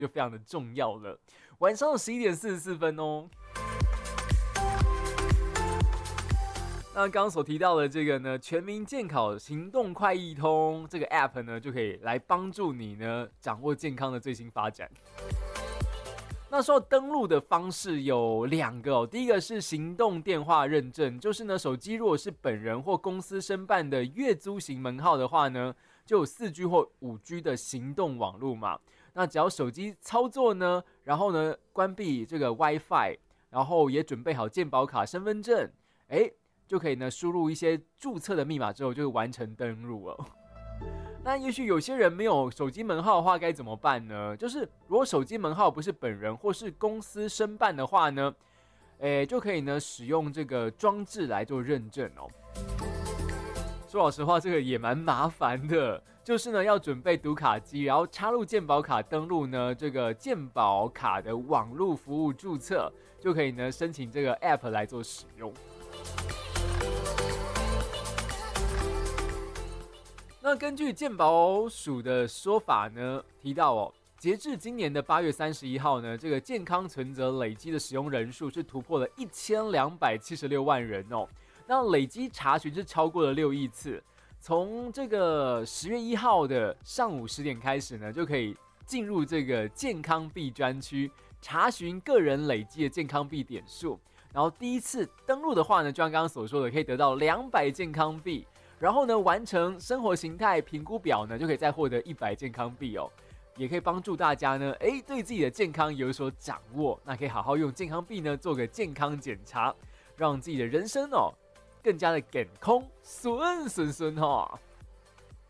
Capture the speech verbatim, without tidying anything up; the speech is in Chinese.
就非常的重要了。晚上十一点四十四分哦。那刚刚所提到的这个呢，全民健考行动快易通这个 App 呢，就可以来帮助你呢掌握健康的最新发展。那说到登录的方式有两个哦，第一个是行动电话认证，就是呢手机如果是本人或公司申办的月租型门号的话呢，就有 四 G 或 五 G 的行动网络嘛。那只要手机操作呢，然后呢关闭这个 WiFi， 然后也准备好健保卡、身份证，哎，就可以呢输入一些注册的密码之后，就完成登录了。那也许有些人没有手机门号的话该怎么办呢？就是如果手机门号不是本人或是公司申办的话呢，诶，就可以呢使用这个装置来做认证哦。说老实话，这个也蛮麻烦的，就是呢要准备读卡机，然后插入健保卡登录呢这个健保卡的网络服务注册，就可以呢申请这个 App 来做使用。那根据健保署的说法呢，提到哦，截至今年的八月三十一号呢，这个健康存折累积的使用人数是突破了一千两百七十六万人哦。那累积查询是超过了六亿次。从这个十月一号的上午十点开始呢，就可以进入这个健康币专区，查询个人累积的健康币点数。然后第一次登录的话呢，就像刚刚所说的，可以得到两百健康币。然后呢，完成生活形态评估表呢，就可以再获得一百健康币哦，也可以帮助大家呢，哎，对自己的健康有所掌握。那可以好好用健康币呢，做个健康检查，让自己的人生哦更加的健康顺顺顺哈。